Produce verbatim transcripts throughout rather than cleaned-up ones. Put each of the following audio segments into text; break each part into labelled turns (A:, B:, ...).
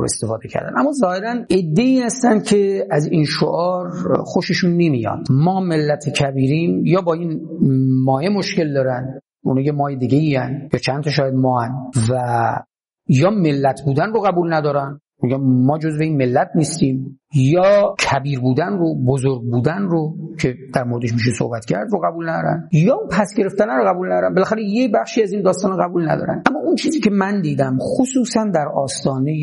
A: رو استفاده کردن. اما ظاهرا عده‌ای هستن که از این شعار خوششون نمیاد. ما ملت کبیریم، یا با این مایه مشکل دارن، اون یه مایه دیگه ای هن، یا چند تا شاید ما هن، و یا ملت بودن رو قبول ندارن، میگم ما جزو این ملت نیستیم، یا کبیر بودن رو، بزرگ بودن رو که در موردش میشه صحبت کرد رو قبول ندارن، یا پس گرفتن رو قبول ندارن. بالاخره یه بخشی از این داستان رو قبول ندارن. اما اون چیزی که من دیدم خصوصا در آستانه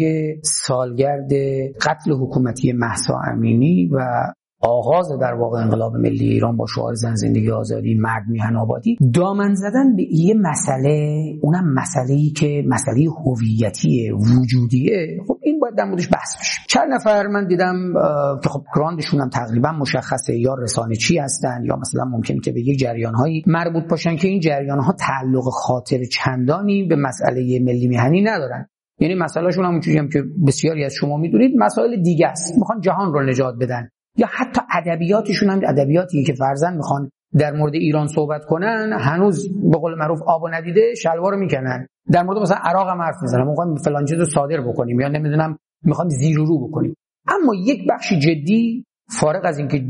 A: سالگرد قتل حکومتی مهسا امینی و آغاز در واقع انقلاب ملی ایران با شعار زن زندگی آزادی مرد میهن آبادی، دامن زدن به یه مسئله، اونم مسئله‌ای که مسئله هویتی وجودیه. خب این باید در موردش بحث بشه. چند نفر من دیدم که خب گراندشون هم تقریبا مشخصه، یا رسانه چی هستن، یا مثلا ممکنه که به یک جریان‌هایی مربوط باشن که این جریان‌ها تعلق خاطر چندانی به مسئله ملی میهنی ندارن. یعنی مسئلهشون هم اونجوری هم که بسیاری از شما میدونید مسائل دیگه است، میخوان جهان رو نجات بدن، یا حتی ادبیاتشون هم ادبیاتیه که فرضاً میخوان در مورد ایران صحبت کنن، هنوز به قول معروف آب و ندیده شلوارو میکنن. در مورد مثلا عراق هم حرف میزنن، میخوام فلان چیزو صادر بکنیم، یا نمیدونم میخوام زیر و رو بکنیم. اما یک بخش جدی فارغ از اینکه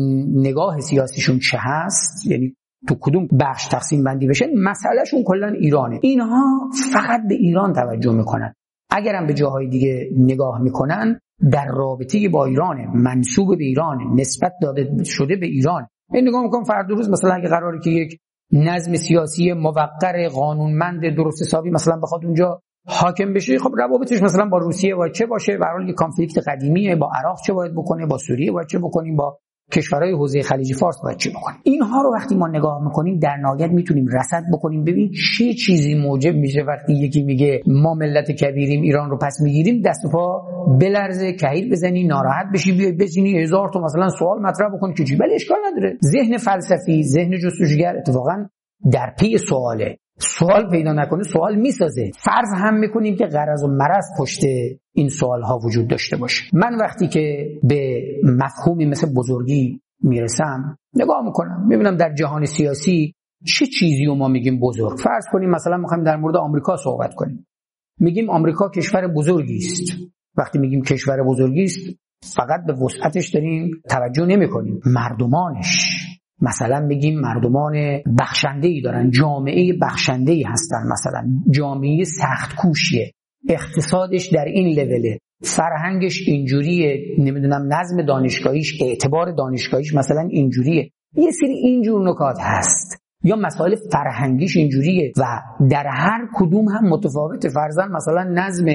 A: نگاه سیاسیشون چه هست، یعنی تو کدوم بخش تقسیم بندی بشه، مسئلهشون کلا ایرانه. اینها فقط به ایران توجه میکنن. اگرم به جاهای دیگه نگاه میکنن، در رابطه با ایران، منسوب به ایران، نسبت داده شده به ایران. این نگاه میکنم فردا روز مثلا اگه قراره که یک نظم سیاسی موقر قانونمند درست حسابی مثلا بخواد اونجا حاکم بشه، خب روابطش مثلا با روسیه باید چه باشه، به هر حال یک کانفلیکت قدیمیه، با عراق چه باید بکنه، با سوریه باید چه بکنیم، با کشورهای حوزه خلیج فارس باید چه بکنیم. اینها رو وقتی ما نگاه میکنیم در نهایت میتونیم رصد بکنیم، ببین چه چیزی موجب میشه وقتی یکی میگه ما ملت کبیریم ایران رو پس میگیریم، دست و پا بلرزه، کهیر بزنی، ناراحت بشی، بیای بزنی هزار تا مثلا سوال مطرح بکنی که چی. ولی اشکال نداره. ذهن فلسفی، ذهن جستجوگر اتفاقا در پی سواله. سوال پیدا نکنه سوال میسازه. فرض هم میکنیم که غرض و مرض پشت این سوال ها وجود داشته باشه. من وقتی که به مفهومی مثل بزرگی میرسم نگاه میکنم، میبینم در جهان سیاسی چه چیزی رو ما میگیم بزرگ. فرض کنیم مثلا میخوایم در مورد آمریکا صحبت کنیم، میگیم آمریکا کشور بزرگی است. وقتی میگیم کشور بزرگی است فقط به وسعتش داریم توجه نمیکنیم، مردمانش، مثلا بگیم مردمان بخشنده‌ای دارن، جامعه بخشنده‌ای هستن، مثلا جامعه سخت کوشیه، اقتصادش در این لوله، فرهنگش اینجوریه، نمیدونم نظم دانشگاهیش، اعتبار دانشگاهیش مثلا اینجوریه. یه سری اینجور نکات هست، یا مسائل فرهنگیش اینجوریه و در هر کدوم هم متفاوته. فرضاً مثلا نظم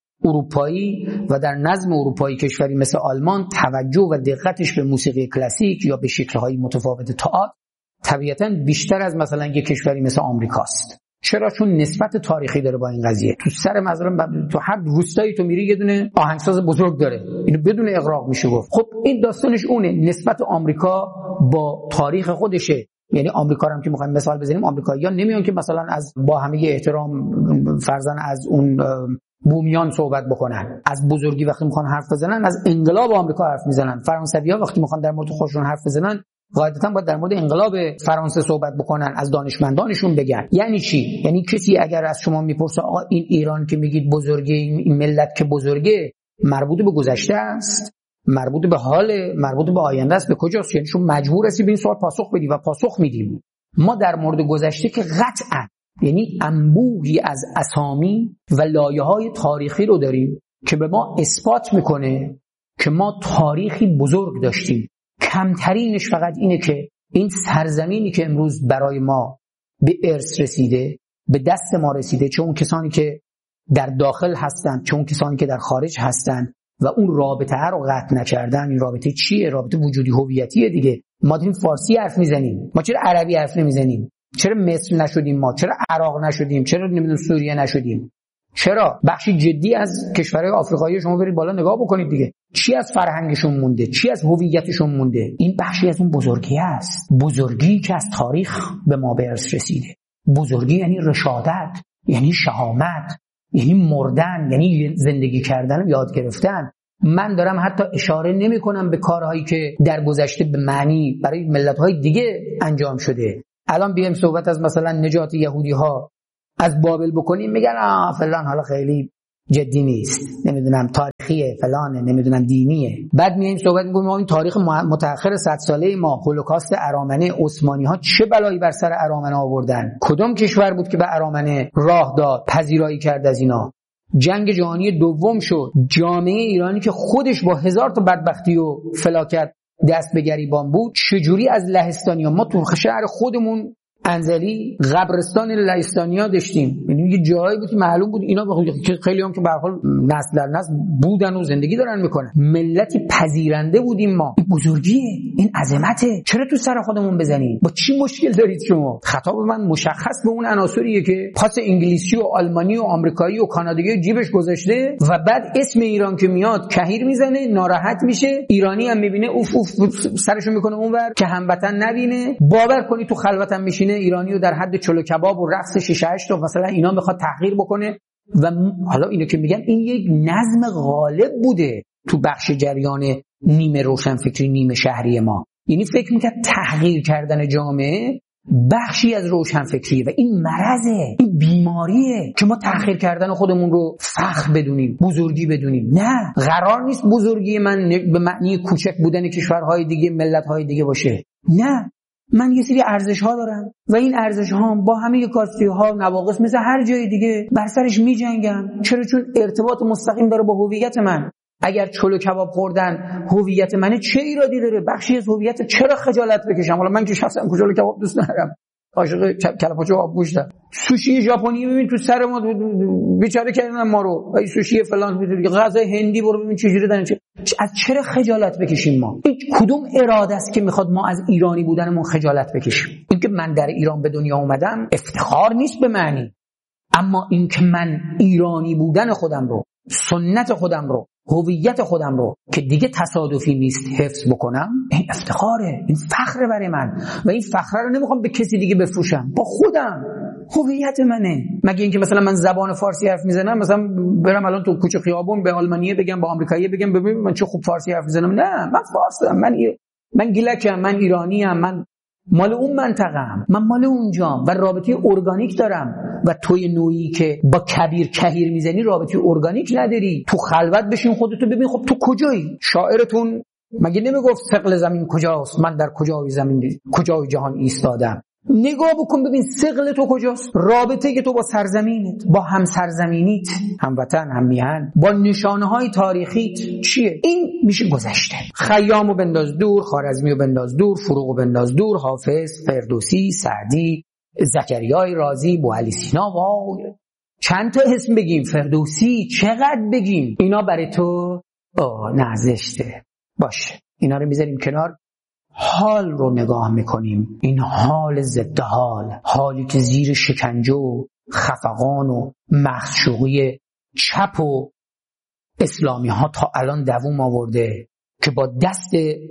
A: اروپایی و در نظم اروپایی کشوری مثل آلمان توجه و دقتش به موسیقی کلاسیک یا به شکل‌های متفاوت تئاتر طبیعتاً بیشتر از مثلا یک کشوری مثل آمریکاست. چرا؟ چون نسبت تاریخی داره با این قضیه. تو سر مثلا تو هر روستایی تو میری یه دونه آهنگساز بزرگ داره، اینو بدون اغراق میشه گفت. خب این داستانش اونه، نسبت آمریکا با تاریخ خودشه. یعنی آمریکا هم که میخوایم مثال بزنیم، آمریکایی‌ها نمیان که مثلا از با همه احترام فرضاً از اون بومیان صحبت بکنن، از بزرگی وقتی میخوان حرف بزنن از انقلاب آمریکا حرف میزنن. فرانسوی‌ها وقتی میخوان در مورد خودشون حرف بزنن قاعدتاً باید در مورد انقلاب فرانسه صحبت بکنن، از دانشمندانشون بگن. یعنی چی؟ یعنی کسی اگر از شما میپرسه آقا این ایران که میگید بزرگه، این ملت که بزرگه، مربوط به گذشته است، مربوط به حال، مربوط به آینده است، به کجاست؟ یعنی شما مجبور هستی به این سوال پاسخ بدی و پاسخ میدیم. ما در مورد گذشته که قطعاً، یعنی انبوهی از اسامی و لایه‌های تاریخی رو داریم که به ما اثبات میکنه که ما تاریخی بزرگ داشتیم. کمترینش فقط اینه که این سرزمینی که امروز برای ما به ارث رسیده، به دست ما رسیده، چه اون کسانی که در داخل هستن چه اون کسانی که در خارج هستن و اون رابطه رو قطع نکردن. این رابطه چیه؟ رابطه وجودی هویتیه دیگه. ما داریم فارسی حرف میزنیم، ما چرا عربی حرف نمیزنیم؟ چرا مصر نشدیم؟ ما چرا عراق نشدیم؟ چرا نمیدونم سوریه نشدیم؟ چرا؟ بخشی جدی از کشورهای آفریقایی شما برید بالا نگاه بکنید دیگه، چی از فرهنگشون مونده، چی از هویتشون مونده. این بخشی از اون بزرگی است، بزرگی که از تاریخ به ما به ارث رسیده. بزرگی یعنی رشادت، یعنی شهامت، یعنی مردن، یعنی زندگی کردن و یاد گرفتن. من دارم حتی اشاره نمی کنم به کارهایی که در گذشته به معنی برای ملت‌های دیگه انجام شده. الان بیایم صحبت از مثلا نجات یهودی ها از بابل بکنیم، میگن آه فلان حالا خیلی جدی نیست، نمیدونم تاریخیه فلانه، نمیدونم دینیه. بعد میایم صحبت میکنیم ما این تاریخ متأخر صد ساله ما، هولوکاست ارامنه، عثمانی ها چه بلایی بر سر ارامنه آوردن، کدوم کشور بود که به ارامنه راه داد، پذیرایی کرد از اینا. جنگ جهانی دوم شد، جامعه ایرانی که خودش با هزار تا بدبختی و فلاکت دست به گریبان بود، چجوری از لهستانیا، ما تو شهر خودمون انزلی قبرستان لهستانیا داشتیم، یعنی یه جایی بود که معلوم بود اینا خیلی هم که به هر حال نسل در نسل بودن و زندگی دارن میکنن. ملتی پذیرنده بودیم ما. این بزرگیه، این عظمته، چرا تو سر خودمون بزنید؟ با چی مشکل دارید شما؟ خطاب من مشخص به اون عناصریه که پاس انگلیسی و آلمانی و آمریکایی و کانادایی جیبش گذاشته و بعد اسم ایران که میاد کهیر میزنه، ناراحت میشه، ایرانی هم میبینه اوف اوف سرشو میکنه اونور که هموطن نبینه. باور کنی تو خلوتم میشینه ایرانی رو در حد چلو کباب و رقص شش هشت رو مثلا اینا میخواد تحقیر بکنه. و حالا اینو که میگن این یک نظم غالب بوده تو بخش جریان نیمه روشنفکری نیمه شهری ما، یعنی فکر میکرد تحقیر کردن جامعه بخشی از روشنفکریه و این مرضه، این بیماریه که ما تحقیر کردن خودمون رو فخر بدونیم، بزرگی بدونیم. نه، قرار نیست بزرگی من به معنی کوچک بودن کشورهای دیگه، ملت‌های دیگه باشه. نه، من یه سری ارزش ها دارم و این ارزش ها با همه کاستی ها نواقص مثل هر جای دیگه بر سرش می جنگم. چرا؟ چون ارتباط مستقیم داره با هویت من. اگر چلو کباب خوردن هویت منه، چه ایرادی داره؟ بخشی از هویت، چرا خجالت بکشم؟ حالا من که شخصا چلو کباب دوست ندارم، عاشق کلپاچو آب گوشتم. سوشی ژاپنی ببین تو سر ما بیچاره کردن ما رو، ای سوشی فلان، غذای هندی برو ببین چجوری دارن. چه از چرا خجالت بکشیم ما؟ این کدوم اراده است که میخواد ما از ایرانی بودنمون خجالت بکشیم؟ اینکه من در ایران به دنیا اومدم افتخار نیست به معنی، اما اینکه من ایرانی بودن خودم رو، سنت خودم رو، هویت خودم رو که دیگه تصادفی نیست حفظ بکنم، این افتخاره، این فخره برای من و این فخره رو نمیخوام به کسی دیگه بفروشم، با خودم. هویت منه. مگه اینکه مثلا من زبان فارسی حرف میزنم، مثلا برم الان تو کوچه خیابون به آلمانیه بگم، با آمریکایی بگم ببین من چه خوب فارسی حرف میزنم؟ نه، من فارسم، من ایر... من گیلکم، من ایرانیم، من مال اون منطقه‌ام، من مال اونجام و رابطه ارگانیک دارم. و توی نوعی که با کبیر کهیر میزنی رابطه ارگانیک نداری. تو خلوت بشین خودتو ببین، خب تو کجایی؟ شاعرتون مگه نمیگفت ثقل زمین کجاست؟ من در کجای زمین کجای جهان ایستادم. نگاه بکن ببین ثقل تو کجاست؟ رابطه که تو با سرزمینت، با هم سرزمینیت، هموطن، هم میهن، با نشانه‌های تاریخیت چیه؟ این میشه گذشته. خیامو بنداز دور، خوارزمیو بنداز دور، فروغو بنداز دور، حافظ، فردوسی، سعدی، زکریای رازی، بوعلی سینا، وای چند تا اسم بگیم، فردوسی چقدر بگیم، اینا برای تو آه نه زشته. باشه، اینا رو میذاریم کنار، حال رو نگاه میکنیم. این حال ضد حال، حالی که زیر شکنجه و خفقان و مخشوقی چپ و اسلامی ها تا الان دووم آورده که با دست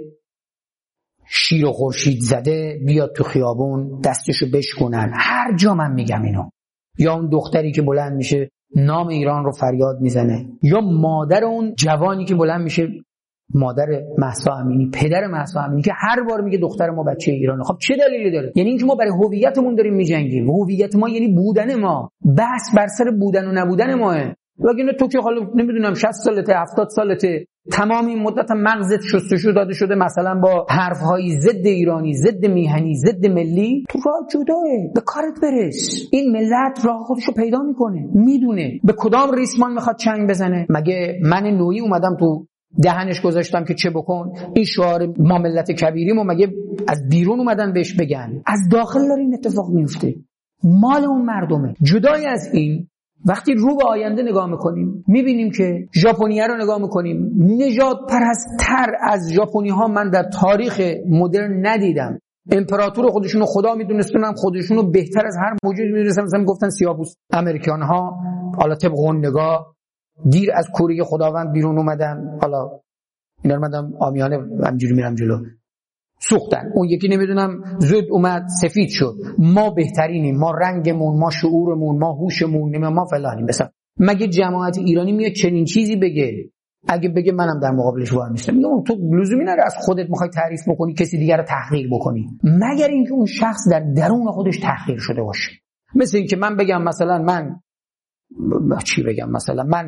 A: شیر و خورشید زده بیاد تو خیابون دستشو بشکنن. هر جا من میگم اینو، یا اون دختری که بلند میشه نام ایران رو فریاد میزنه، یا مادر اون جوانی که بلند میشه، مادر مهسا امینی، پدر مهسا امینی که هر بار میگه دختر ما بچه ایرانه. خب چه دلیلی داره؟ یعنی اینکه ما برای هویتمون داریم میجنگیم. هویت ما یعنی بودن ما، بحث بر سر بودن و نبودن ماه. وگرنه تو که حالا نمیدونم شصت سالته، هفتاد سالته، تمام این مدت مغزت شستشو داده شده مثلا با حرفهای ضد ایرانی، ضد میهنی، ضد ملی، تو راه جداه، به کارت برس. این ملت راه خودشو پیدا میکنه، میدونه به کدام ریسمان میخواد چنگ بزنه. مگه من نوعی اومدم تو دهنش گذاشتم که چه بکن؟ این شعار ما ملت کبیریم و مگه از بیرون اومدن بهش بگن؟ از داخل داره این اتفاق میفته، مال اون مردمه. جدای از این، وقتی رو به آینده نگاه میکنیم میبینیم که ژاپنی‌ها رو نگاه میکنیم، نژاد پرست‌تر از ژاپنی‌ها من در تاریخ مدرن ندیدم. امپراتور خودشونو خدا میدونستن، خودشونو بهتر از هر موجود میدونستن. مثلا گفتن سیاه‌پوست امریکان‌ها حالا طبق اون نگاه دیر از کوره خداوند بیرون اومدن، حالا اینا رو مدام آمیانه همجوری میرم جلو، سوختن. اون یکی نمیدونم زود اومد سفید شد. ما بهترینیم، ما رنگمون، ما شعورمون، ما هوشمون، ما فلانیم. مثلا مگه جماعت ایرانی میاد چنین چیزی بگه؟ اگه بگه منم در مقابلش وای میستم. میگم تو لزومی نداره از خودت میخوای تعریف بکنی کسی دیگر رو تحقیر بکنی، مگر اینکه اون شخص در درون خودش تحقیر شده باشه. مثل اینکه من بگم مثلا من چی بگم مثلا من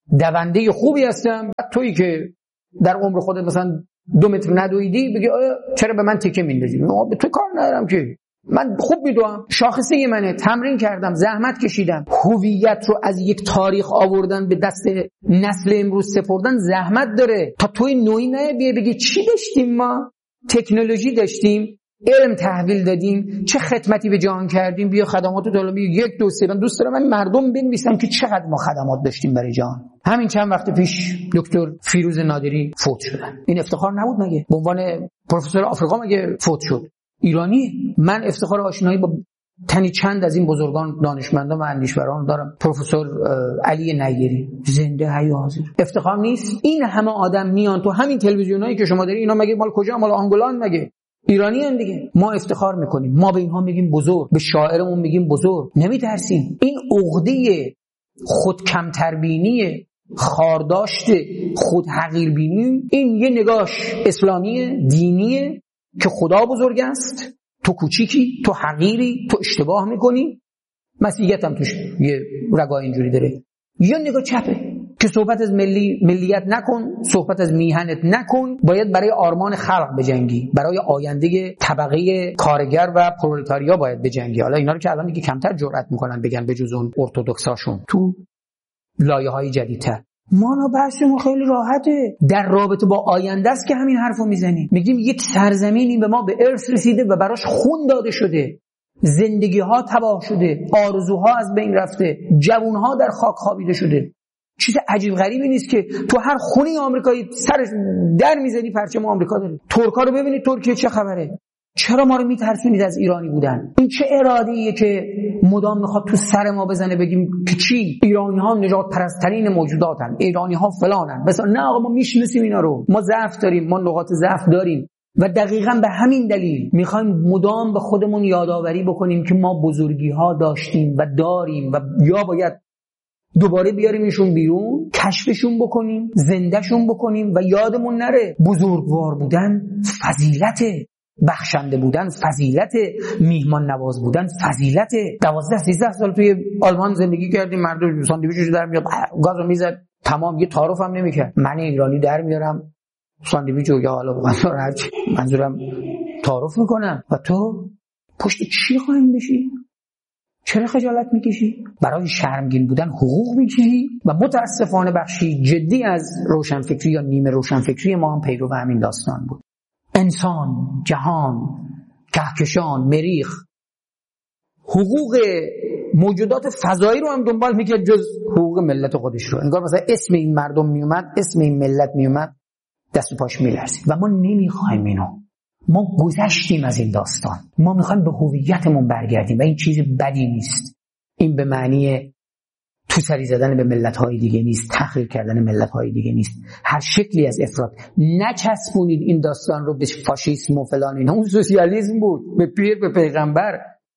A: دونده خوبی هستم، تویی که در عمر خودت مثلا دو متر ندویدی بگی چرا به من تیکه میندازی؟ به تو کار ندارم که، من خوب میدوام، شاخصه منه، تمرین کردم، زحمت کشیدم. هویت رو از یک تاریخ آوردن به دست نسل امروز سپردن زحمت داره. تا توی نوعی نه بیای بگی چی داشتیم ما؟ تکنولوژی داشتیم، علم تحویل دادیم، چه خدمتی به جهان کردیم، بیا خدمات طالبی یک دو سه. من دوست دارم من مردم بنویسم که چقدر ما خدمات داشتیم برای جهان. همین چند وقت پیش دکتر فیروز نادری فوت شدن. این افتخار نبود مگه؟ به عنوان پروفسور آفریقا مگه فوت شد؟ ایرانی. من افتخار آشنایی با تنی چند از این بزرگان دانشمندان و اندیشوران دارم. پروفسور علی نیری زنده حی و حاضر. افتخار نیست؟ این همه آدم میان تو همین تلویزیونایی که شما داری، اینا مگه مال کجا؟ مال آنگولان مگه؟ ایرانی هم دیگه. ما افتخار میکنیم، ما به اینها میگیم بزرگ، به شاعرمون میگیم بزرگ، نمیترسیم. این عقده خود کمتربینی، خارداشت، خود حقیربینی، این یه نگاش اسلامی دینیه که خدا بزرگ است، تو کوچیکی، تو حقیری، تو اشتباه میکنی. مسیحیت هم توش یه رگاه اینجوری داره. یا نگاه چپه که صحبت از ملی ملیت نکن، صحبت از میهنت نکن، باید برای آرمان خلق بجنگی، برای آینده طبقه کارگر و پرولتاریا باید بجنگی. حالا اینا رو که الان دیگه کمتر جرئت میکنن بگن به جز اون ارتدوکساشون تو لایه‌های جدیدتر. ما نا بحثمون خیلی راحته، در رابطه با آینده است که همین حرفو میزنیم. میگیم یک سرزمینی به ما به ارث رسیده و براش خون داده شده، زندگی ها تباه شده، آرزوها از بین رفته، جوون ها در خاک خوابیده شده. چیز عجیب غریبی نیست که تو هر خونه آمریکایی سرش در میزنی پرچم آمریکا داره. ترکا رو ببینید ترکیه چه خبره؟ چرا ما رو میترسونید از ایرانی بودن؟ این چه اراده‌ایه که مدام میخواد تو سر ما بزنه بگیم که چی؟ ایرانی ها نجات پرسترین موجوداتن، ایرانی ها فلانن. مثلا نه آقا، ما میشناسیم اینا رو، ما ضعف داریم، ما نقاط ضعف داریم و دقیقاً به همین دلیل میخوایم مدام به خودمون یادآوری بکنیم که ما بزرگی ها داشتیم و داریم و یا باید دوباره بیاریمشون بیرون، کشفشون بکنیم، زندهشون بکنیم و یادمون نره بزرگوار بودن فضیلته، بخشنده بودن فضیلته، میهمان نواز بودن فضیلته. دوازده سیزده سال توی آلمان زندگی کردیم، مردم ساندویچش در میاد، گازو میزد، تمام، یه تعارف هم نمیکرد. من ایرانی در میارم ساندویچو یا حالا منظورم تعارف میکنم و تو پشت چی خواهیم بشی؟ چرا خجالت میکشی؟ برای شرمگین بودن حقوق میکشی؟ و متاسفانه بخشی جدی از روشنفکری یا نیمه روشنفکری ما هم پیرو همین داستان بود. انسان، جهان، کهکشان، مریخ، حقوق موجودات فضایی رو هم دنبال میکرد جز حقوق ملت خودش رو. انگار مثلا اسم این مردم میومد، اسم این ملت میومد، دست و پاش میلرزید. و ما نمیخوایم اینو. ما گذشتیم از این داستان. ما میخوایم به هویتمون برگردیم و این چیز بدی نیست. این به معنی تو سری زدن به ملت‌های دیگه نیست، تحقیر کردن ملت‌های دیگه نیست. هر شکلی از افراط نچسبونید این داستان رو به فاشیسم و فلان. اینا اون سوسیالیسم بود، به پیر، به پیغمبر،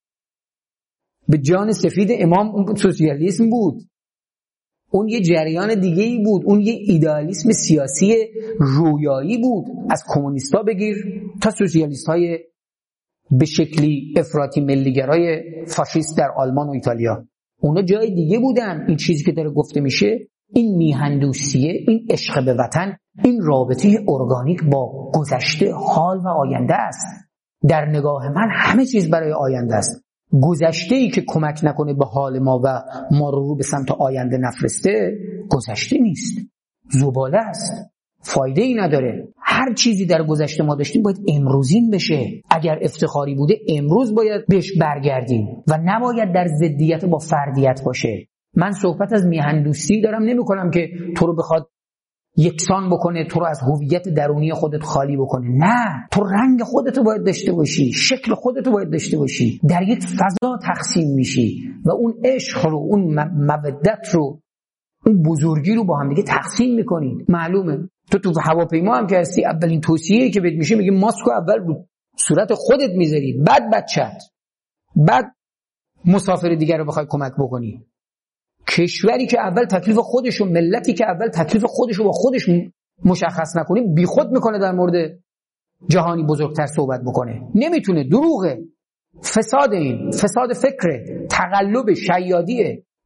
A: به جان سفید امام. اون سوسیالیسم بود، اون یه جریان دیگه ای بود، اون یه ایدئالیسم سیاسی رویایی بود. از کمونیستا بگیر تا سوسیالیست‌های به شکلی افراطی ملیگرای فاشیست در آلمان و ایتالیا، اونا جای دیگه بودن. این چیزی که داره گفته میشه، این میهندوستیه، این عشق به وطن، این رابطه ارگانیک با گذشته، حال و آینده است. در نگاه من همه چیز برای آینده است. گذشته‌ای که کمک نکنه به حال ما و ما رو رو به سمت آینده نفرسته، گذشته نیست، زباله است، فایده ای نداره. هر چیزی در گذشته ما داشتیم باید امروزین بشه. اگر افتخاری بوده امروز باید بهش برگردیم و نباید در ضدیت با فردیت باشه. من صحبت از میهندوستی دارم نمی کنم که تو رو بخواد یکسان بکنه، تو رو از هویت درونی خودت خالی بکنه. نه، تو رنگ خودتو باید داشته باشی، شکل خودتو باید داشته باشی، در یک فضا تقسیم میشی و اون عشق رو، اون مودت رو، اون بزرگی رو با هم دیگه تقسیم میکنید. معلومه تو تو هواپیما هم که هستی، اولین توصیه‌ای که بهت میشه میگه ماسکو اول رو صورت خودت میذاری، بعد بچت، بعد مسافر دیگر رو بخوای کمک بکنی. کشوری که اول تکلیف خودش و ملتی که اول تکلیف خودش رو با خودش مشخص نکنه، بیخود میکنه در مورد جهانی بزرگتر صحبت بکنه. نمیتونه، دروغه، فساد، این فساد فکره، تقلب، شیادیه.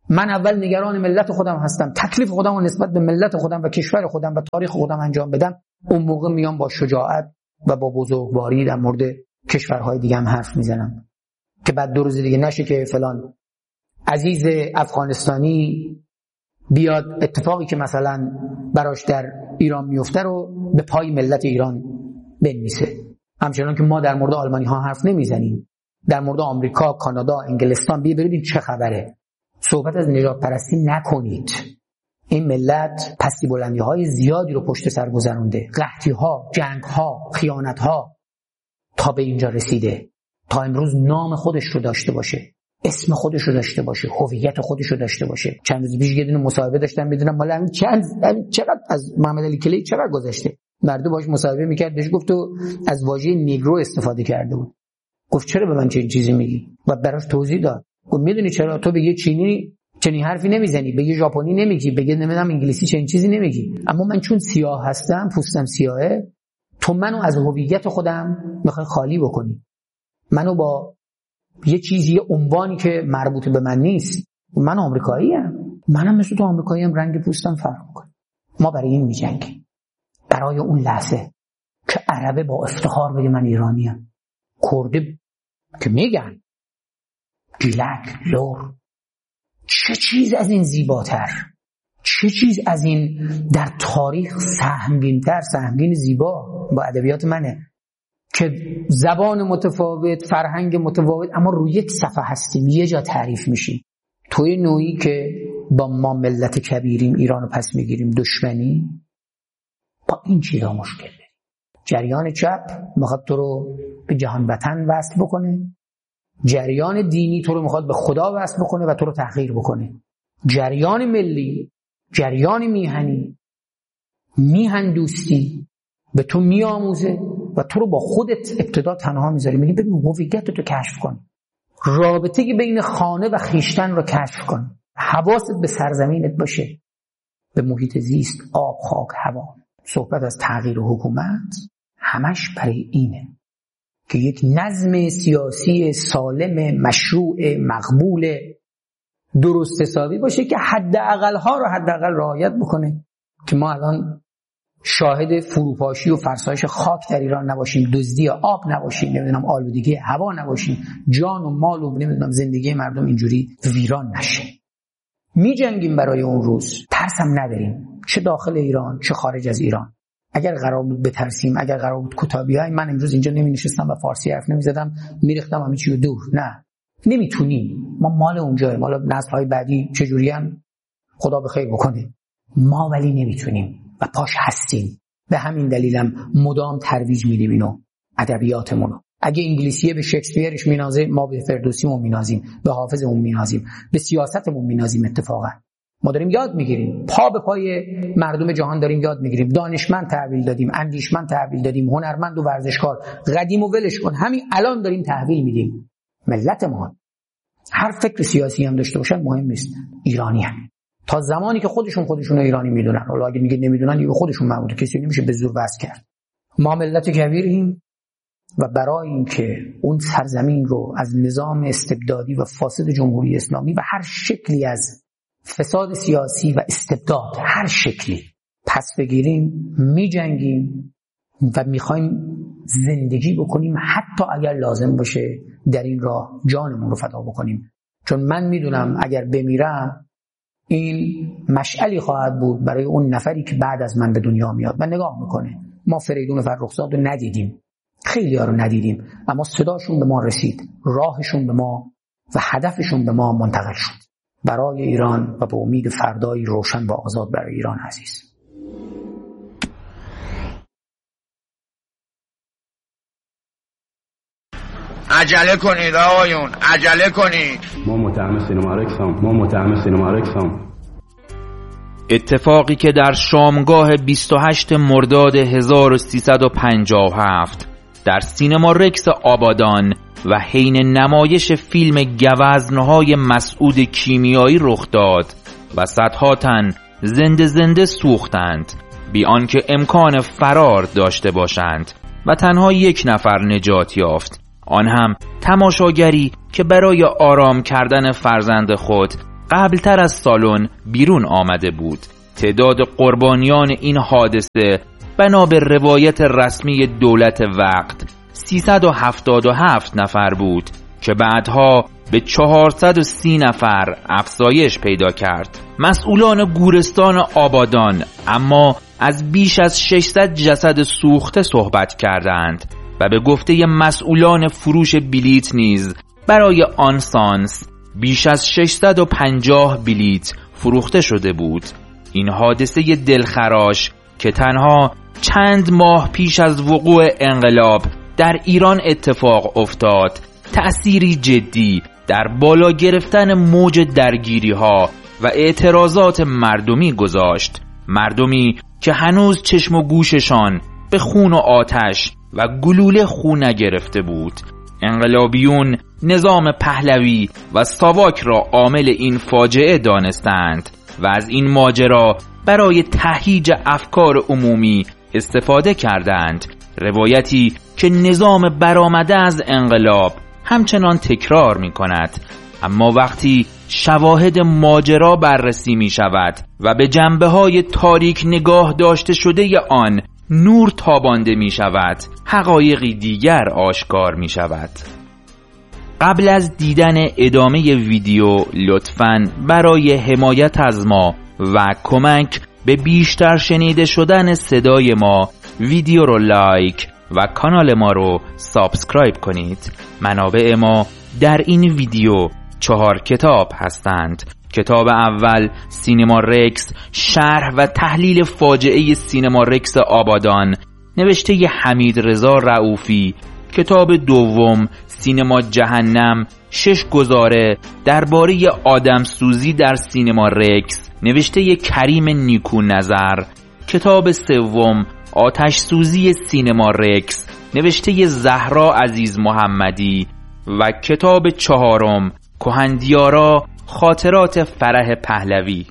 A: من اول نگران ملت خودم هستم، تکلیف خودم رو نسبت به ملت خودم و کشور خودم و تاریخ خودم انجام بدم، اون موقع میام با شجاعت و با بزرگواری در مورد کشورهای دیگه هم حرف میزنم، که بعد دو روز دیگه نشه که فلان عزیز افغانستانی بیاد اتفاقی که مثلا براش در ایران میفته رو به پای ملت ایران بنویسه. همچنان که ما در مورد آلمانی ها حرف نمیزنیم، در مورد آمریکا، کانادا، انگلستان بیا ببینید چه خبره. صحبت از نجات پرستی نکنید. این ملت پستی بلندی های زیادی رو پشت سر گذرونده، قحطی ها، جنگ ها، خیانت ها، تا به اینجا رسیده، تا امروز نام خودش رو داشته باشه، اسم خودش رو داشته باشه، هویت خودش رو داشته باشه. چند روز پیش یه دونه مصاحبه داشتم میدونم مال همین چند چقدر از محمد علی کلی چقدر گذشته، مردم باهاش مصاحبه میکرد، بهش گفت تو از واژه نیگرو استفاده کرده بود. گفت چرا به من چنین چیزی میگی؟ و براش توضیح داد. گفت میدونی چرا تو به یه چینی چنین حرفی نمیزنی، به یه ژاپنی نمیگی، به یه نمیدونم انگلیسی چنین چیزی نمیگی، اما من چون سیاه هستم، پوستم سیاهه، تو منو از هویت خودم میخوای خالی بکنی، منو با یه چیزی، یه عنوانی که مربوط به من نیست. من آمریکاییم، منم مثل تو آمریکاییم، رنگ پوستم فرق میکنه. ما برای این میجنگیم، برای اون لحظه که عربه با افتخار بگه من ایرانیم، کرده که میگن گیلک، لور. چه چیز از این زیباتر، چه چیز از این در تاریخ سهمگین‌تر، سهمگین زیبا با ادبیات منه که زبان متفاوت، فرهنگ متفاوت، اما روی یک صفحه هستیم، یه جا تعریف میشیم. توی نوعی که با ما ملت کبیریم، ایرانو پس میگیریم، دشمنی، با این چیزا مشکل داریم. جریان چپ میخواد تو رو به جهان وطن وصل بکنه، جریان دینی تو رو میخواد به خدا وصل بکنه و تو رو تحقیر بکنه. جریان ملی، جریان میهنی، میهن دوستی به تو میآموزه و تو رو با خودت ابتدا تنها میذاری، میگه ببین هویت تو کشف کن، رابطه بین خانه و خیشتن رو کشف کن، حواست به سرزمینت باشه، به محیط زیست، آب، خاک، هوا. صحبت از تغییر حکومت همش برای اینه که یک نظم سیاسی سالم، مشروع، مقبول، درست حسابی باشه که حداقل ها رو حداقل رعایت بکنه، که ما الان شاهد فروپاشی و فرسایش خاک در ایران نباشیم، دزدی آب نباشیم، نمیدونم آلودگی هوا نباشیم، جان و مال و نمیدونم زندگی مردم اینجوری ویران نشه. می جنگیم برای اون روز، ترسم نداریم، چه داخل ایران چه خارج از ایران. اگر قرار بود بترسیم، اگر قرار بود کوتاه بیایم، من امروز اینجا نمی نشستم و فارسی حرف نمی زدم، می ریختم همه چی رو دور. نه، نمیتونیم. ما مال اونجاییم، حالا نسل‌های بعدی چجوریان خدا به خیر بکنه، ما ولی نمیتونیم و پاش هستیم. به همین دلیلم مدام ترویج میدیم اینو، ادبیاتمونو. اگه انگلیسیه به شکسپیرش مینازه، ما به فردوسیمون مینازیم، به حافظمون مینازیم، به سیاستمون مینازیم. اتفاقا ما داریم یاد میگیریم، پا به پای مردم جهان داریم یاد میگیریم. دانشمند تحویل دادیم، اندیشمند تحویل دادیم، هنرمند و ورزشکار. قدیم و ولش کن، همین الان داریم تحویل میدیم. ملت ما هر فکر سیاسی هم داشته باشن مهم نیست، ایرانی هم. تا زمانی که خودشون خودشون رو ایرانی میدونن، حالا اگه میگه نمیدونن، یه خودشون مربوطه، کسی نمیشه به زور وصل کرد. ما ملت کبیریم و برای اینکه اون سرزمین رو از نظام استبدادی و فاسد جمهوری اسلامی و هر شکلی از فساد سیاسی و استبداد، هر شکلی پس بگیریم، میجنگیم و میخوایم زندگی بکنیم، حتی اگر لازم باشه در این راه جانمون رو فدا بکنیم. چون من میدونم اگر بمیرم این مشعلی خواهد بود برای اون نفری که بعد از من به دنیا میاد و نگاه میکنه. ما فریدون فرخزاد رو ندیدیم، خیلی ها رو ندیدیم، اما صداشون به ما رسید، راهشون به ما و هدفشون به ما منتقل شد، برای ایران و به امید فردایی روشن و آزاد برای ایران عزیز.
B: عجله کنید آقایون، عجله کنید.
C: ما متهم سینما رکسام ما متهم سینما رکسام
D: اتفاقی که در شامگاه بیست و هشتم مرداد هزار و سیصد و پنجاه و هفت در سینما رکس آبادان و حین نمایش فیلم گوزن‌های مسعود کیمیایی رخ داد و صدها تن زنده زنده سوختند بی آنکه امکان فرار داشته باشند و تنها یک نفر نجات یافت، آن هم تماشاگری که برای آرام کردن فرزند خود قبلتر از سالن بیرون آمده بود. تعداد قربانیان این حادثه بنا به روایت رسمی دولت وقت سیصد و هفتاد و هفت نفر بود که بعدها به چهارصد و سی نفر افزایش پیدا کرد. مسئولان گورستان آبادان اما از بیش از ششصد جسد سوخته صحبت کردند و به گفته مسئولان فروش بلیت نیز برای آن سانس بیش از ششصد و پنجاه بلیت فروخته شده بود. این حادثه دلخراش که تنها چند ماه پیش از وقوع انقلاب در ایران اتفاق افتاد، تأثیری جدی در بالا گرفتن موج درگیری ها و اعتراضات مردمی گذاشت. مردمی که هنوز چشم و گوششان به خون و آتش و گلوله خون نگرفته بود. انقلابیون نظام پهلوی و ساواک را عامل این فاجعه دانستند و از این ماجرا برای تهییج افکار عمومی استفاده کردند. روایتی که نظام برآمده از انقلاب همچنان تکرار می کند. اما وقتی شواهد ماجرا بررسی می شود و به جنبه های تاریک نگاه داشته شده آن نور تابانده می شود، حقایقی دیگر آشکار می شود. قبل از دیدن ادامه ویدیو لطفاً برای حمایت از ما و کمک به بیشتر شنیده شدن صدای ما ویدیو رو لایک و کانال ما رو سابسکرایب کنید. منابع ما در این ویدیو چهار کتاب هستند. کتاب اول سینما رکس، شرح و تحلیل فاجعه سینما رکس آبادان، نوشته ی حمید رضا رؤوفی. کتاب دوم سینما جهنم، شش گزاره درباره آدمسوزی در سینما رکس، نوشته ی کریم نیکو نظر. کتاب سوم آتش سوزی سینما رکس، نوشته ی زهرا عزیز محمدی. و کتاب چهارم کهندیارا، خاطرات فرح پهلوی.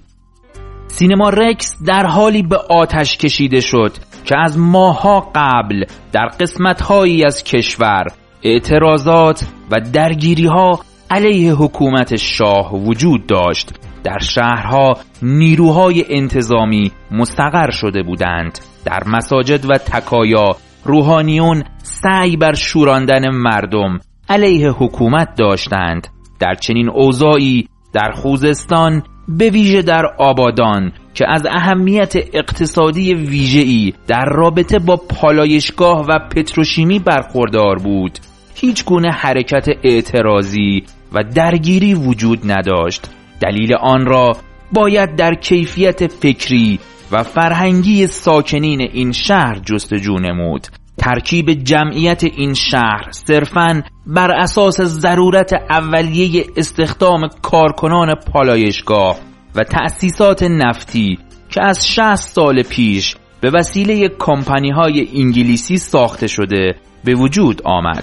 D: سینما رکس در حالی به آتش کشیده شد که از ماه‌ها قبل در قسمت‌هایی از کشور اعتراضات و درگیری‌ها علیه حکومت شاه وجود داشت. در شهرها نیروهای انتظامی مستقر شده بودند. در مساجد و تکایا روحانیون سعی بر شوراندن مردم علیه حکومت داشتند. در چنین اوضاعی در خوزستان، به ویژه در آبادان که از اهمیت اقتصادی ویژه‌ای در رابطه با پالایشگاه و پتروشیمی برخوردار بود، هیچ گونه حرکت اعتراضی و درگیری وجود نداشت. دلیل آن را باید در کیفیت فکری و فرهنگی ساکنین این شهر جستجو نمود. ترکیب جمعیت این شهر صرفاً بر اساس ضرورت اولیه استخدام کارکنان پالایشگاه و تأسیسات نفتی که از شصت سال پیش به وسیله کمپانی‌های انگلیسی ساخته شده به وجود آمد.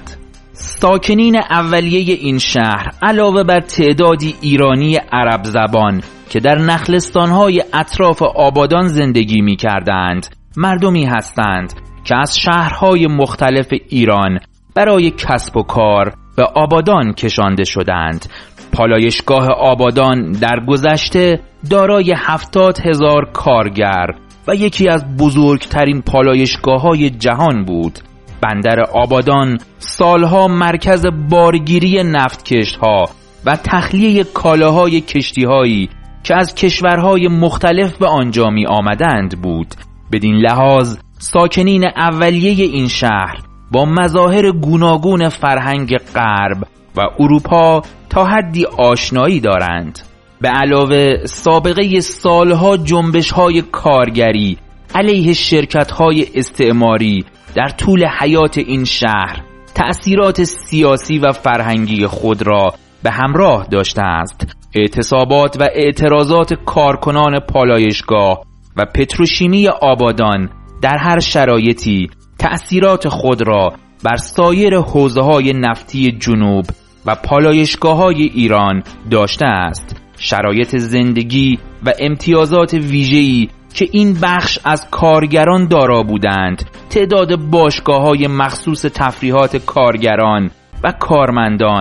D: ساکنین اولیه این شهر علاوه بر تعدادی ایرانی عرب زبان که در نخلستان‌های اطراف آبادان زندگی می‌کردند، مردمی هستند که از شهرهای مختلف ایران برای کسب و کار به آبادان کشانده شدند. پالایشگاه آبادان در گذشته دارای هفتاد هزار کارگر و یکی از بزرگترین پالایشگاه‌های جهان بود. بندر آبادان سالها مرکز بارگیری نفتکشت‌ها و تخلیه کالاهای کشتی‌هایی که از کشورهای مختلف به آنجا می آمدند بود. بدین لحاظ ساکنین اولیه این شهر با مظاهر گوناگون فرهنگ غرب و اروپا تا حدی آشنایی دارند. به علاوه سابقه سالها جنبش‌های کارگری علیه شرکت‌های استعماری در طول حیات این شهر تأثیرات سیاسی و فرهنگی خود را به همراه داشته است. اعتصابات و اعتراضات کارکنان پالایشگاه و پتروشیمی آبادان در هر شرایطی تأثیرات خود را بر سایر حوزه‌های نفتی جنوب و پالایشگاه‌های ایران داشته است. شرایط زندگی و امتیازات ویژه‌ای که این بخش از کارگران دارا بودند، تعداد باشگاه‌های مخصوص تفریحات کارگران و کارمندان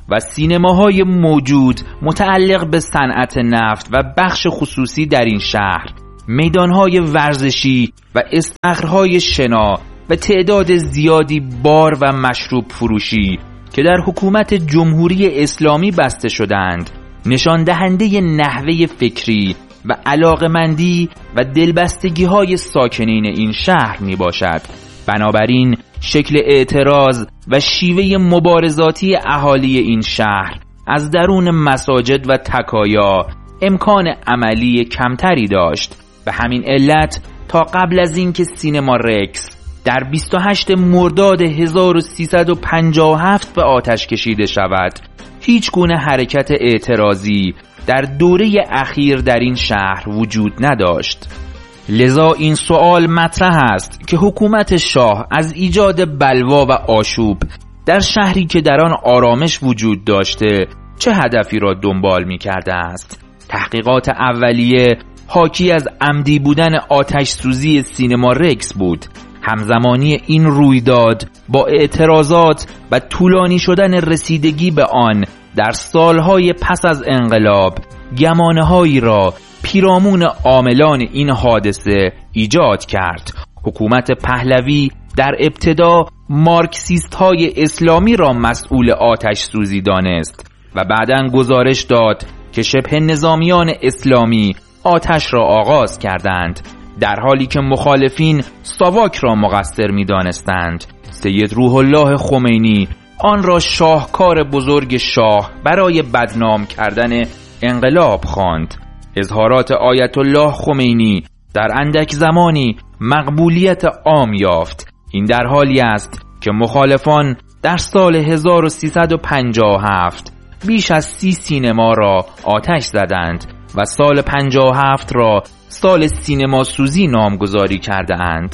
D: و سینماهای موجود متعلق به صنعت نفت و بخش خصوصی در این شهر، میدانهای ورزشی و استخرهای شنا و تعداد زیادی بار و مشروب فروشی که در حکومت جمهوری اسلامی بسته شدند، نشان دهنده نحوه فکری و علاقمندی و دلبستگی های ساکنین این شهر می باشد. بنابراین شکل اعتراض و شیوه مبارزاتی اهالی این شهر از درون مساجد و تکایا امکان عملی کمتری داشت. به همین علت تا قبل از اینکه سینما رکس در بیست و هشتم مرداد هزار و سیصد و پنجاه و هفت به آتش کشیده شود، هیچ گونه حرکت اعتراضی در دوره اخیر در این شهر وجود نداشت. لذا این سوال مطرح است که حکومت شاه از ایجاد بلوا و آشوب در شهری که در آن آرامش وجود داشته چه هدفی را دنبال می کرده است. تحقیقات اولیه حاکی از عمدی بودن آتش سوزی سینما رکس بود. همزمانی این رویداد با اعتراضات و طولانی شدن رسیدگی به آن در سالهای پس از انقلاب گمانه‌هایی را پیرامون عاملان این حادثه ایجاد کرد. حکومت پهلوی در ابتدا مارکسیست های اسلامی را مسئول آتش سوزی دانست و بعداً گزارش داد که شبه نظامیان اسلامی آتش را آغاز کردند، در حالی که مخالفین ساواک را مقصر می دانستند. سید روح الله خمینی آن را شاهکار بزرگ شاه برای بدنام کردن انقلاب خواند. اظهارات آیت الله خمینی در اندک زمانی مقبولیت عام یافت. این در حالی است که مخالفان در سال هزار و سیصد و پنجاه و هفت بیش از سی سینما را آتش زدند و سال پنجاه و هفت را سال سینما سوزی نامگذاری کرده اند.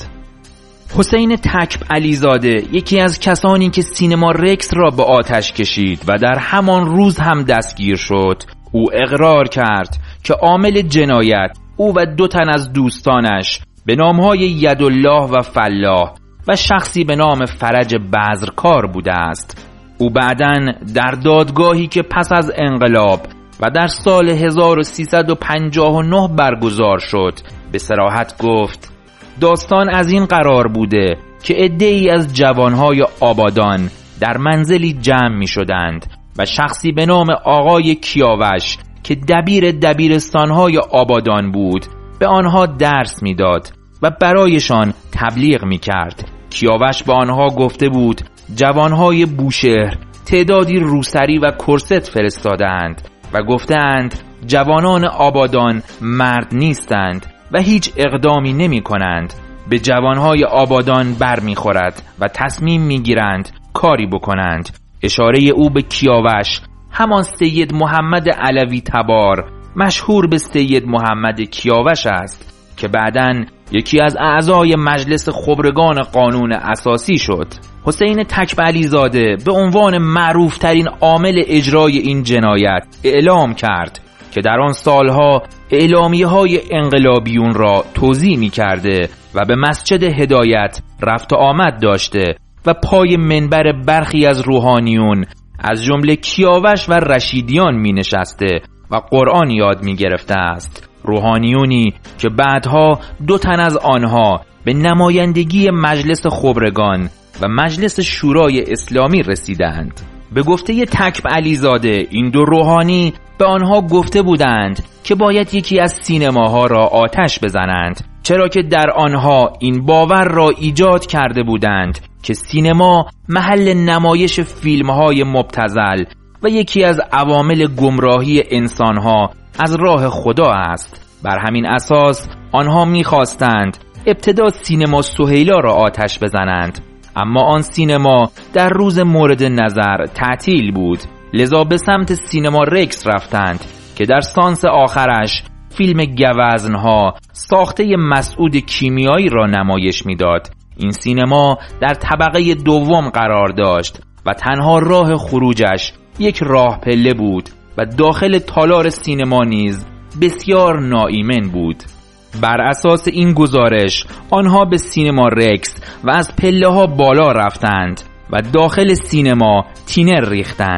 D: حسین تکب علیزاده یکی از کسانی که سینما رکس را به آتش کشید و در همان روز هم دستگیر شد، او اقرار کرد که عامل جنایت او و دو تن از دوستانش به نامهای یدالله و فلاح و شخصی به نام فرج بذرکار بوده است. او بعداً در دادگاهی که پس از انقلاب و در سال هزار و سیصد و پنجاه و نه برگزار شد به صراحت گفت: داستان از این قرار بوده که عده‌ای از جوانهای آبادان در منزلی جمع می شدند و شخصی به نام آقای کیاوش که دبیر دبیرستانهای آبادان بود به آنها درس می داد و برایشان تبلیغ می کرد. کیاوش به آنها گفته بود جوانهای بوشهر تعدادی روسری و کرست فرستادند و گفتند جوانان آبادان مرد نیستند و هیچ اقدامی نمی کنند. به جوانهای آبادان بر می خورد و تصمیم می گیرند کاری بکنند. اشاره او به کیاوش همان سید محمد علوی تبار مشهور به سید محمد کیاوش است که بعداً یکی از اعضای مجلس خبرگان قانون اساسی شد. حسین تکب علیزاده به عنوان معروف ترین عامل اجرای این جنایت اعلام کرد که در آن سالها اعلامیه های انقلابیون را توزیع می کرده و به مسجد هدایت رفت و آمد داشته و پای منبر برخی از روحانیون از جمله کیاوش و رشیدیان می نشسته و قرآن یاد می گرفته است. روحانیونی که بعدها دو تن از آنها به نمایندگی مجلس خبرگان و مجلس شورای اسلامی رسیدند. به گفته تکب علیزاده این دو روحانی به آنها گفته بودند که باید یکی از سینماها را آتش بزنند، چرا که در آنها این باور را ایجاد کرده بودند که سینما محل نمایش فیلم‌های مبتذل و یکی از عوامل گمراهی انسانها از راه خدا است. بر همین اساس آنها می‌خواستند ابتدا سینما سهیلا را آتش بزنند، اما آن سینما در روز مورد نظر تعطیل بود، لذا به سمت سینما رکس رفتند که در سانس آخرش فیلم گوزنها ساخته مسعود کیمیایی را نمایش میداد. این سینما در طبقه دوم قرار داشت و تنها راه خروجش یک راه پله بود و داخل تالار سینما نیز بسیار ناایمن بود. بر اساس این گزارش آنها به سینما رکس و از پله ها بالا رفتند و داخل سینما تینر ریختند.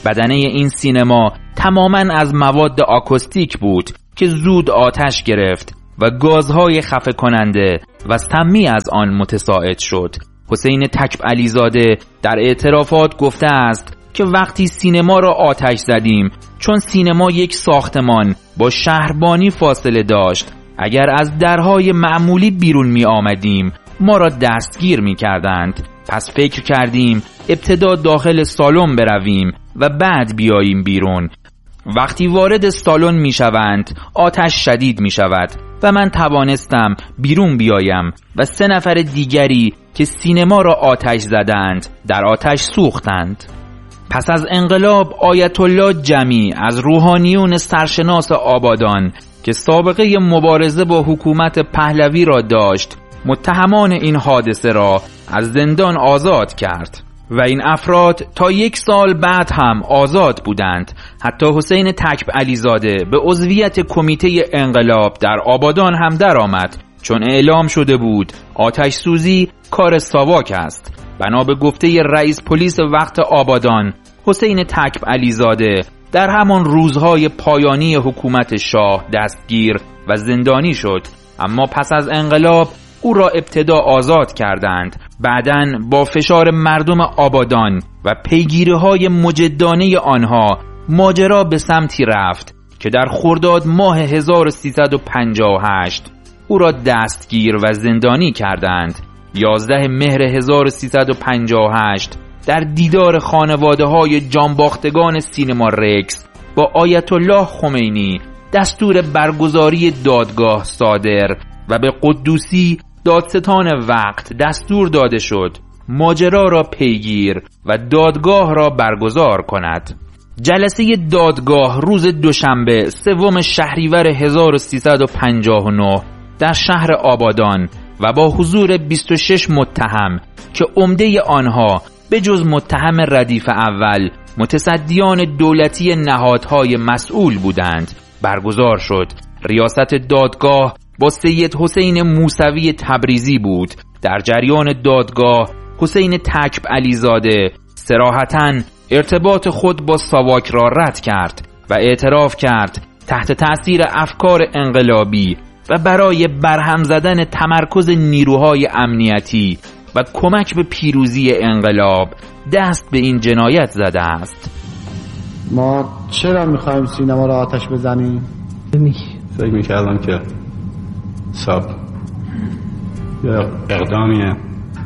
D: بدنه این سینما تماماً از مواد آکوستیک بود که زود آتش گرفت و گازهای خفه کننده و سمی از آن متساعد شد. حسین تکب علیزاده در اعترافات گفته است که وقتی سینما را آتش زدیم، چون سینما یک ساختمان با شهربانی فاصله داشت، اگر از درهای معمولی بیرون می آمدیم ما را دستگیر می کردند. پس فکر کردیم ابتدا داخل سالن برویم و بعد بیاییم بیرون. وقتی وارد سالن می شوند آتش شدید می شود و من توانستم بیرون بیایم و سه نفر دیگری که سینما را آتش زدند در آتش سوختند. پس از انقلاب آیت الله جمی از روحانیون سرشناس آبادان که سابقه مبارزه با حکومت پهلوی را داشت، متهمان این حادثه را از زندان آزاد کرد و این افراد تا یک سال بعد هم آزاد بودند. حتی حسین تکب علیزاده به عضویت کمیته انقلاب در آبادان هم درآمد، چون اعلام شده بود آتش سوزی کار ساواک است. بنا به گفته رئیس پلیس وقت آبادان، حسین تکب علیزاده در همان روزهای پایانی حکومت شاه دستگیر و زندانی شد، اما پس از انقلاب او را ابتدا آزاد کردند. بعداً با فشار مردم آبادان و پیگیری‌های مجدانه آنها ماجرا به سمتی رفت که در خرداد ماه هزار و سیصد و پنجاه و هشت او را دستگیر و زندانی کردند. یازده مهر هزار و سیصد و پنجاه و هشت در دیدار خانواده‌های جانباختگان سینما رکس با آیت الله خمینی دستور برگزاری دادگاه صادر و به قدوسی دادستان وقت دستور داده شد ماجرا را پیگیر و دادگاه را برگزار کند. جلسه دادگاه روز دوشنبه سوم شهریور هزار و سیصد و پنجاه و نه در شهر آبادان و با حضور بیست و شش متهم که عمده آنها به جز متهم ردیف اول متصدیان دولتی نهادهای مسئول بودند برگزار شد. ریاست دادگاه با سید حسین موسوی تبریزی بود. در جریان دادگاه حسین تکب علیزاده صراحتاً ارتباط خود با ساواک را رد کرد و اعتراف کرد تحت تأثیر افکار انقلابی و برای برهم زدن تمرکز نیروهای امنیتی و کمک به پیروزی انقلاب دست به این جنایت زده است.
E: ما چرا میخوایم سینما را آتش بزنیم؟
C: فکر میکردم که سب یا اقدامیه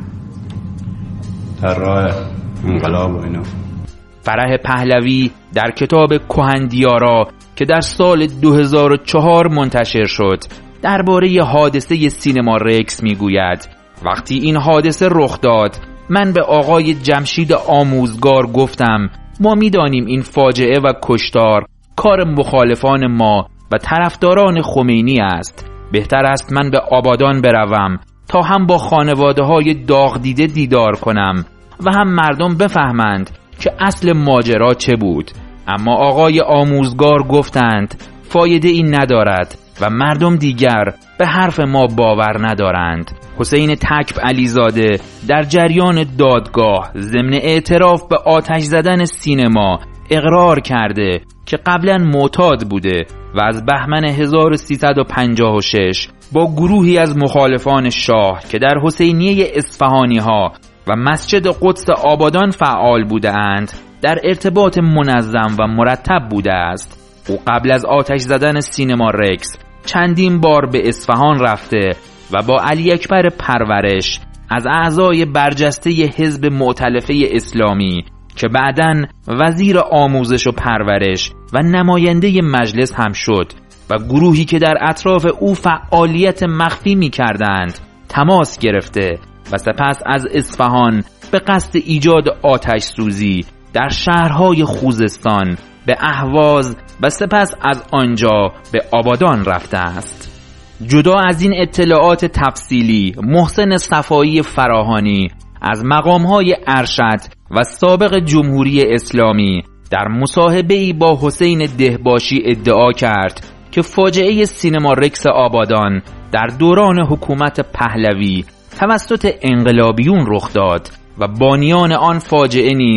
C: در راه انقلاب و اینا.
D: فرح پهلوی در کتاب کهندیارا که در سال دو هزار و چهار منتشر شد درباره حادثه سینما رکس میگوید وقتی این حادثه رخ داد من به آقای جمشید آموزگار گفتم ما میدانیم این فاجعه و کشتار کار مخالفان ما و طرفداران خمینی است. بهتر است من به آبادان بروم تا هم با خانواده های داغ دیده دیدار کنم و هم مردم بفهمند که اصل ماجرا چه بود. اما آقای آموزگار گفتند فایده این ندارد و مردم دیگر به حرف ما باور ندارند. حسین تکب علیزاده در جریان دادگاه ضمن اعتراف به آتش زدن سینما اقرار کرده که قبلا معتاد بوده و از بهمن هزار و سیصد و پنجاه و شش با گروهی از مخالفان شاه که در حسینیه اصفهانی ها و مسجد قدس آبادان فعال بوده اند در ارتباط منظم و مرتب بوده است. او قبل از آتش زدن سینما رکس چندین بار به اصفهان رفته و با علی اکبر پرورش از اعضای برجسته حزب مؤتلفه اسلامی که بعداً وزیر آموزش و پرورش و نماینده مجلس هم شد و گروهی که در اطراف او فعالیت مخفی می کردند تماس گرفته و سپس از اصفهان به قصد ایجاد آتش سوزی در شهرهای خوزستان به اهواز و سپس از آنجا به آبادان رفته است. جدا از این اطلاعات تفصیلی، محسن صفایی فراهانی از مقامهای ارشد و سابق جمهوری اسلامی در مصاحبه‌ای با حسین دهباشی ادعا کرد که فاجعه سینما رکس آبادان در دوران حکومت پهلوی توسط انقلابیون رخ داد و بانیان آن فاجعه نیز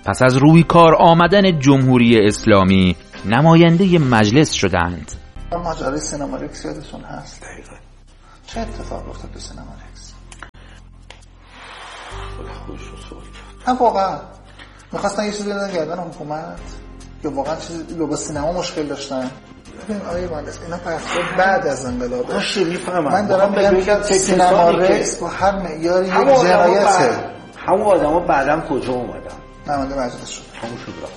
D: پس از روی کار آمدن جمهوری اسلامی نماینده مجلس شدند.
F: ماجرای سینما رکس یادتون هست؟ دقیقا چه اتفاق افتاد تو سینما رکس؟
E: خودش رو سوال کرد.
F: نه واقعا میخواستن یه چیزی بدن گردن حکومت یا واقعا چیزی با سینما مشکل داشتن؟ ببین آقای مهندس اینا بحث‌ها بعد از انقلابه. من دارم میگم که سینما رکس با هر معیاری یک جنایته.
E: همون آدما بعداً کجا اومدن؟
F: نماینده مجلس شد.
E: همون شد.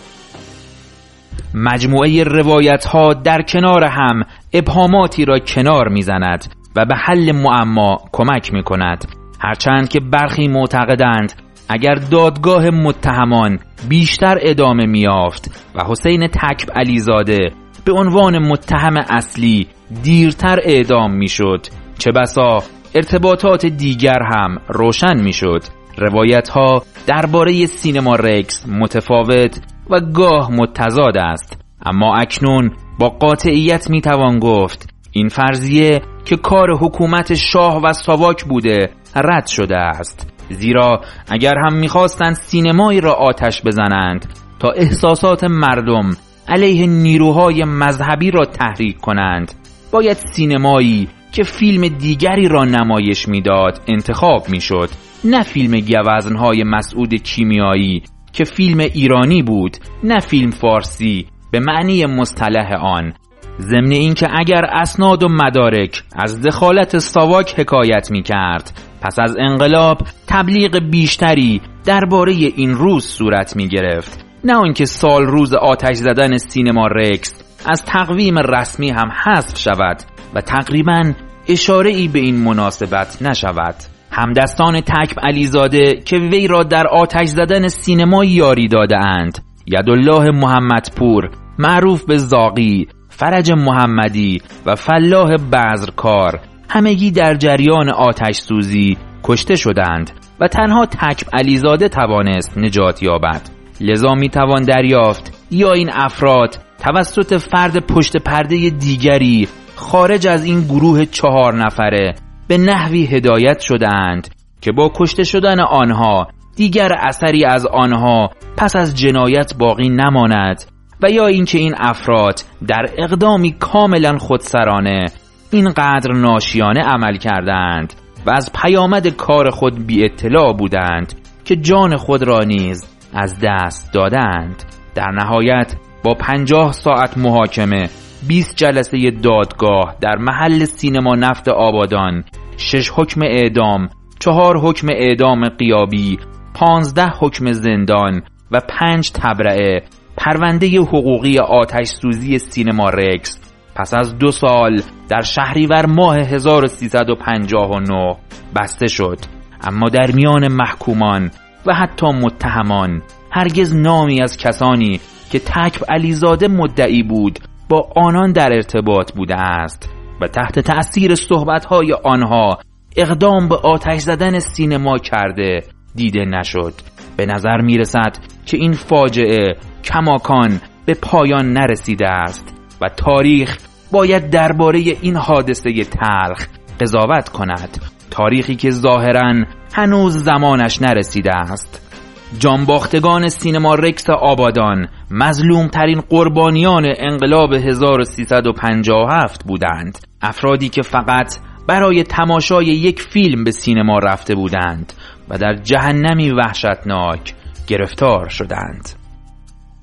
D: مجموعه روایت‌ها در کنار هم ابهاماتی را کنار می‌زند و به حل معما کمک می‌کند، هرچند که برخی معتقدند اگر دادگاه متهمان بیشتر ادامه می‌یافت و حسین تکب علیزاده به عنوان متهم اصلی دیرتر اعدام می‌شد، چه بسا ارتباطات دیگر هم روشن می‌شد. روایت‌ها درباره سینما رکس متفاوت و گاه متضاد است، اما اکنون با قاطعیت میتوان گفت این فرضیه که کار حکومت شاه و ساواک بوده رد شده است، زیرا اگر هم میخواستند سینمایی را آتش بزنند تا احساسات مردم علیه نیروهای مذهبی را تحریک کنند، باید سینمایی که فیلم دیگری را نمایش میداد انتخاب میشد، نه فیلم گوزنهای مسعود کیمیایی که فیلم ایرانی بود، نه فیلم فارسی به معنی مصطلح آن. ضمن اینکه اگر اسناد و مدارک از دخالت ساواک حکایت می کرد، پس از انقلاب تبلیغ بیشتری درباره این روز صورت می گرفت، نه آنکه سال روز آتش زدن سینما رکس از تقویم رسمی هم حذف شود و تقریباً اشاره‌ای به این مناسبت نشود. همدستان تکب علیزاده که وی را در آتش زدن سینما یاری داده اند، یدالله محمدپور معروف به زاغی، فرج محمدی و فلاح بذرکار، همگی در جریان آتش سوزی کشته شدند و تنها تکب علیزاده توانست نجات یابد. لذا می توان دریافت یا این افراد توسط فرد پشت پرده دیگری خارج از این گروه چهار نفره به نحوی هدایت شدند که با کشته شدن آنها دیگر اثری از آنها پس از جنایت باقی نماند، و یا اینکه این افراد در اقدامی کاملا خودسرانه اینقدر ناشیانه عمل کردند و از پیامد کار خود بی اطلاع بودند که جان خود را نیز از دست دادند. در نهایت با پنجاه ساعت محاکمه، بیست جلسه دادگاه در محل سینما نفت آبادان، شش حکم اعدام، چهار حکم اعدام غیابی، پانزده حکم زندان و پنج تبرئه، پرونده حقوقی آتش سوزی سینما رکس پس از دو سال در شهریور ماه هزار و سیصد و پنجاه و نه بسته شد. اما در میان محکومان و حتی متهمان هرگز نامی از کسانی که تکب علیزاده مدعی بود با آنان در ارتباط بوده است و تحت تأثیر صحبت‌های آنها اقدام به آتش زدن سینما کرده دیده نشد. به نظر می رسد که این فاجعه کماکان به پایان نرسیده است و تاریخ باید درباره این حادثه تلخ قضاوت کند، تاریخی که ظاهراً هنوز زمانش نرسیده است. جانباختگان سینما رکس آبادان مظلوم ترین قربانیان انقلاب هزار و سیصد و پنجاه و هفت بودند، افرادی که فقط برای تماشای یک فیلم به سینما رفته بودند و در جهنمی وحشتناک گرفتار شدند.